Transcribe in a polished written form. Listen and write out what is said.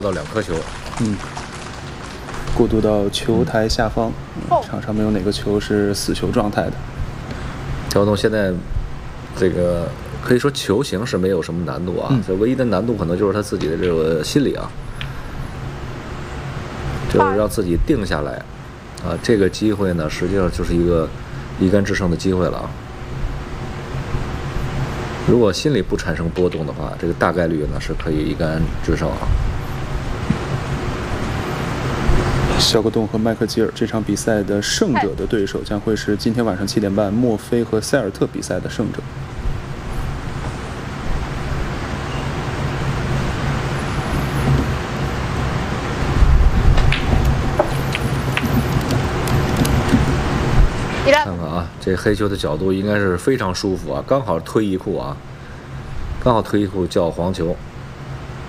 到2颗球， 过渡到球台下方，场上没有哪个球是死球状态的。 条东现在这个可以说球形是没有什么难度啊，这唯一的难度可能就是他自己的这个心理啊，就是让自己定下来啊。这个机会呢，实际上就是一个一杆制胜的机会了啊。如果心里不产生波动的话，这个大概率呢是可以一杆制胜啊。 肖格顿和麦克吉尔这场比赛的胜者的对手将会是今天晚上7点半墨菲和塞尔特比赛的胜者。 看看啊，这黑球的角度应该是非常舒服啊，刚好推一库啊，刚好推一库叫黄球。